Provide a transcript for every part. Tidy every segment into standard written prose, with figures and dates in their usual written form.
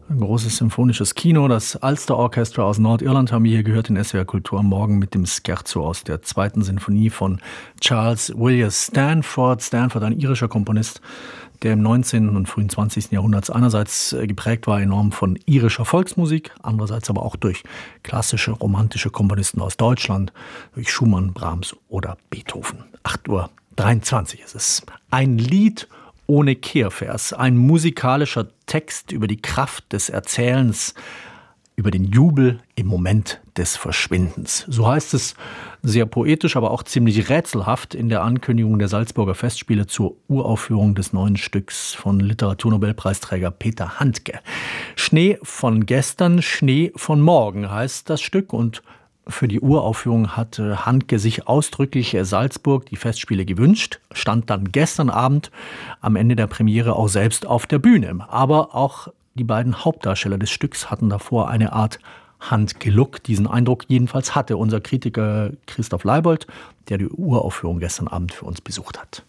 Ein großes symphonisches Kino. Das Ulster Orchestra aus Nordirland haben wir hier gehört in SWR Kultur am Morgen mit dem Scherzo aus der 2. Sinfonie von Charles William Stanford. Stanford, ein irischer Komponist, der im 19. und frühen 20. Jahrhundert einerseits geprägt war enorm von irischer Volksmusik, andererseits aber auch durch klassische, romantische Komponisten aus Deutschland, durch Schumann, Brahms oder Beethoven. 8:23 Uhr ist es. Ein Lied ohne Kehrvers, ein musikalischer Text über die Kraft des Erzählens, über den Jubel im Moment des Verschwindens. So heißt es sehr poetisch, aber auch ziemlich rätselhaft in der Ankündigung der Salzburger Festspiele zur Uraufführung des neuen Stücks von Literaturnobelpreisträger Peter Handke. Schnee von gestern, Schnee von morgen heißt das Stück, und für die Uraufführung hatte Handke sich ausdrücklich Salzburg die Festspiele gewünscht, stand dann gestern Abend am Ende der Premiere auch selbst auf der Bühne. Aber auch die beiden Hauptdarsteller des Stücks hatten davor eine Art Handke-Look. Diesen Eindruck jedenfalls hatte unser Kritiker Christoph Leibold, der die Uraufführung gestern Abend für uns besucht hat.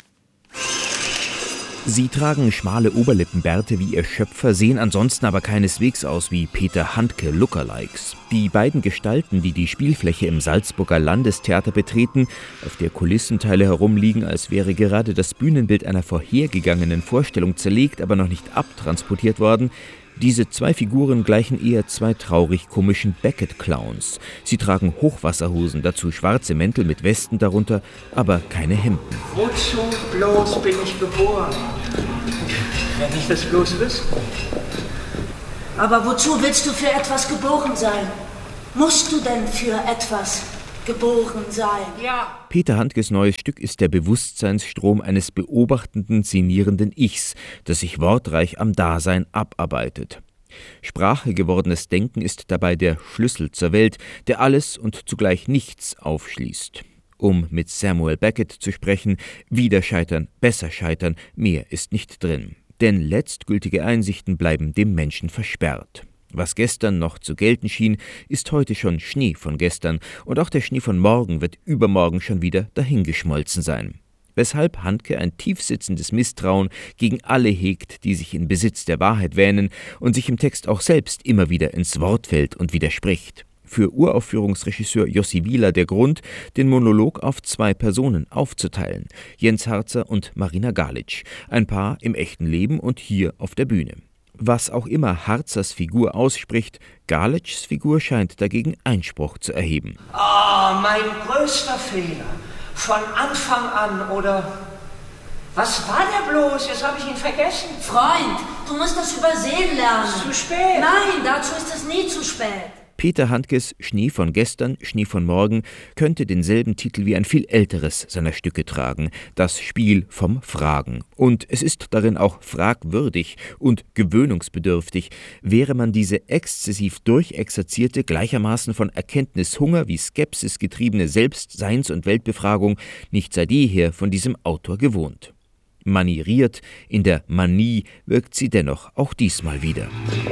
Sie tragen schmale Oberlippenbärte wie ihr Schöpfer, sehen ansonsten aber keineswegs aus wie Peter Handke Lookalikes. Die beiden Gestalten, die die Spielfläche im Salzburger Landestheater betreten, auf der Kulissenteile herumliegen, als wäre gerade das Bühnenbild einer vorhergegangenen Vorstellung zerlegt, aber noch nicht abtransportiert worden. Diese zwei Figuren gleichen eher zwei traurig-komischen Beckett-Clowns. Sie tragen Hochwasserhosen, dazu schwarze Mäntel mit Westen darunter, aber keine Hemden. Wozu bloß bin ich geboren, wenn ich das bloß wüsste? Aber wozu willst du für etwas geboren sein? Musst du denn für etwas geboren sein? Ja. Peter Handkes neues Stück ist der Bewusstseinsstrom eines beobachtenden, sinnierenden Ichs, das sich wortreich am Dasein abarbeitet. Sprache gewordenes Denken ist dabei der Schlüssel zur Welt, der alles und zugleich nichts aufschließt. Um mit Samuel Beckett zu sprechen: wieder scheitern, besser scheitern, mehr ist nicht drin. Denn letztgültige Einsichten bleiben dem Menschen versperrt. Was gestern noch zu gelten schien, ist heute schon Schnee von gestern, und auch der Schnee von morgen wird übermorgen schon wieder dahingeschmolzen sein. Weshalb Handke ein tiefsitzendes Misstrauen gegen alle hegt, die sich in Besitz der Wahrheit wähnen und sich im Text auch selbst immer wieder ins Wort fällt und widerspricht. Für Uraufführungsregisseur Jussi Wieler der Grund, den Monolog auf 2 Personen aufzuteilen: Jens Harzer und Marina Galic, ein Paar im echten Leben und hier auf der Bühne. Was auch immer Harzers Figur ausspricht, Galics Figur scheint dagegen Einspruch zu erheben. Mein größter Fehler. Von Anfang an, oder... Was war der bloß? Jetzt habe ich ihn vergessen. Freund, du musst das übersehen lernen. Zu spät. Nein, dazu ist es nie zu spät. Peter Handkes Schnee von gestern, Schnee von morgen könnte denselben Titel wie ein viel älteres seiner Stücke tragen: Das Spiel vom Fragen. Und es ist darin auch fragwürdig und gewöhnungsbedürftig, wäre man diese exzessiv durchexerzierte, gleichermaßen von Erkenntnishunger wie Skepsis getriebene Selbstseins- und Weltbefragung nicht seit jeher von diesem Autor gewohnt. Manieriert, in der Manie wirkt sie dennoch auch diesmal wieder.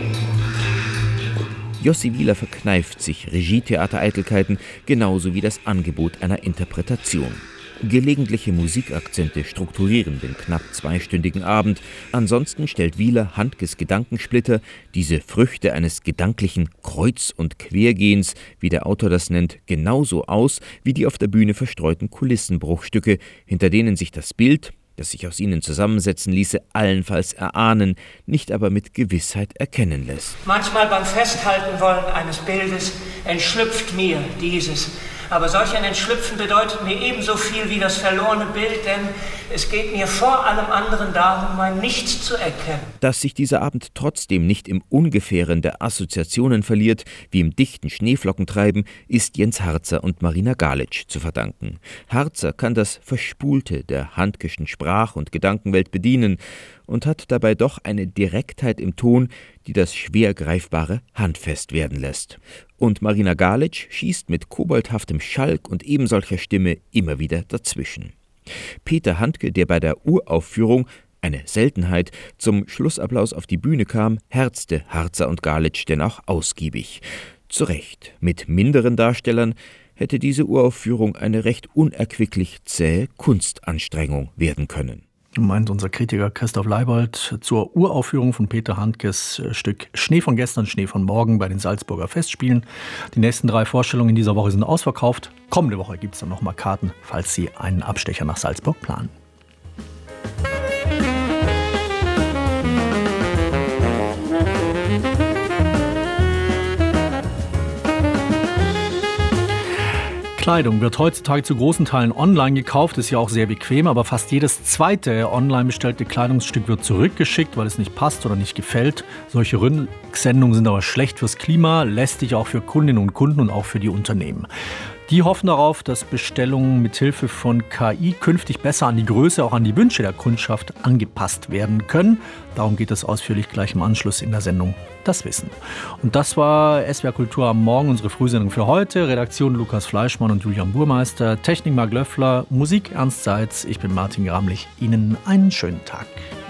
Jussi Wieler verkneift sich Regietheatereitelkeiten, genauso wie das Angebot einer Interpretation. Gelegentliche Musikakzente strukturieren den knapp 2-stündigen Abend. Ansonsten stellt Wieler Handkes Gedankensplitter, diese Früchte eines gedanklichen Kreuz- und Quergehens, wie der Autor das nennt, genauso aus wie die auf der Bühne verstreuten Kulissenbruchstücke, hinter denen sich das Bild, das sich aus ihnen zusammensetzen ließe, allenfalls erahnen, nicht aber mit Gewissheit erkennen lässt. Manchmal beim Festhalten wollen eines Bildes entschlüpft mir dieses. Aber solch ein Entschlüpfen bedeutet mir ebenso viel wie das verlorene Bild, denn es geht mir vor allem anderen darum, mein Nichts zu erkennen. Dass sich dieser Abend trotzdem nicht im Ungefähren der Assoziationen verliert, wie im dichten Schneeflockentreiben, ist Jens Harzer und Marina Galic zu verdanken. Harzer kann das Verspulte der Handkeschen Sprach- und Gedankenwelt bedienen und hat dabei doch eine Direktheit im Ton, die das schwer Greifbare handfest werden lässt. Und Marina Galic schießt mit koboldhaftem Schalk und ebensolcher Stimme immer wieder dazwischen. Peter Handke, der bei der Uraufführung, eine Seltenheit, zum Schlussapplaus auf die Bühne kam, herzte Harzer und Galic denn auch ausgiebig. Zu Recht, mit minderen Darstellern hätte diese Uraufführung eine recht unerquicklich zähe Kunstanstrengung werden können. meint unser Kritiker Christoph Leibold, zur Uraufführung von Peter Handkes Stück Schnee von gestern, Schnee von morgen bei den Salzburger Festspielen. Die nächsten 3 Vorstellungen in dieser Woche sind ausverkauft. Kommende Woche gibt es dann nochmal Karten, falls Sie einen Abstecher nach Salzburg planen. Kleidung wird heutzutage zu großen Teilen online gekauft, ist ja auch sehr bequem, aber fast jedes zweite online bestellte Kleidungsstück wird zurückgeschickt, weil es nicht passt oder nicht gefällt. Solche Rücksendungen sind aber schlecht fürs Klima, lästig auch für Kundinnen und Kunden und auch für die Unternehmen. Die hoffen darauf, dass Bestellungen mit Hilfe von KI künftig besser an die Größe, auch an die Wünsche der Kundschaft angepasst werden können. Darum geht es ausführlich gleich im Anschluss in der Sendung Das Wissen. Und das war SWR Kultur am Morgen, unsere Frühsendung für heute. Redaktion Lukas Fleischmann und Julian Burmeister, Technik Marc Löffler, Musik Ernst Seitz. Ich bin Martin Gramlich. Ihnen einen schönen Tag.